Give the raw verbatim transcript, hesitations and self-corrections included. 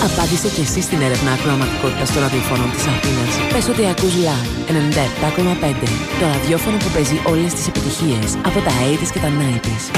Απάντησε και εσύ στην έρευνα ακροαματικότητας των ραδιοφώνων της Αθήνας. Πες ότι ακούς Love ενενήντα επτά κόμμα πέντε, το ραδιόφωνο που παίζει όλες τις επιτυχίες από τα ογδόντα και τα ενενήντα.